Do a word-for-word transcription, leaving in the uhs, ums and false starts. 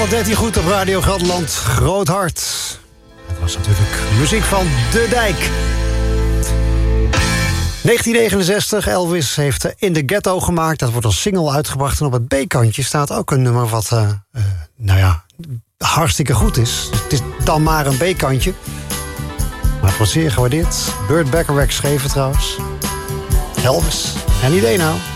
alle dertien goed op Radio Gelderland. Groot hart. Dat was natuurlijk muziek van De Dijk. negentien negenenzestig, Elvis heeft In the Ghetto gemaakt. Dat wordt als single uitgebracht. En op het B-kantje staat ook een nummer wat, uh, uh, nou ja, hartstikke goed is. Het is dan maar een B-kantje. Maar het wordt zeer gewaardeerd. Burt Bacharach schreef het trouwens. Elvis. En idee nou.